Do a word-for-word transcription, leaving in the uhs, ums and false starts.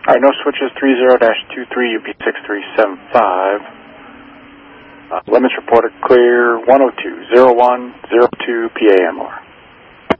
All right, no switches, three zero dash two three U P six three seven five. Uh, limits reported clear, one oh two, zero one, zero two P A M R.